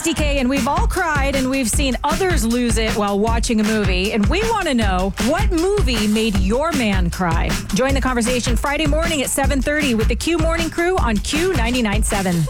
Misty K, and we've all cried and we've seen others lose it while watching a movie. And we want to know, what movie made your man cry? Join the conversation Friday morning at 7:30 with the Q Morning Crew on Q 99.7.